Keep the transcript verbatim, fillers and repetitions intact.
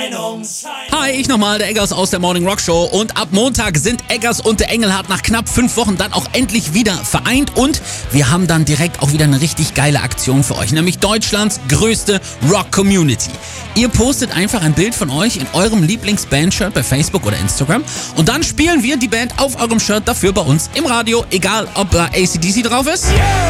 Hi, ich nochmal, der Eggers aus der Morning Rock Show. Und ab Montag sind Eggers und der Engelhardt nach knapp fünf Wochen dann auch endlich wieder vereint. Und wir haben dann direkt auch wieder eine richtig geile Aktion für euch, nämlich Deutschlands größte Rock-Community. Ihr postet einfach ein Bild von euch in eurem Lieblingsband-Shirt bei Facebook oder Instagram. Und dann spielen wir die Band auf eurem Shirt dafür bei uns im Radio, egal ob da A C D C drauf ist